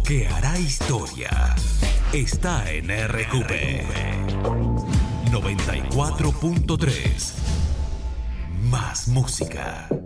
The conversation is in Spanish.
que hará historia está en RQP 94.3. Más música.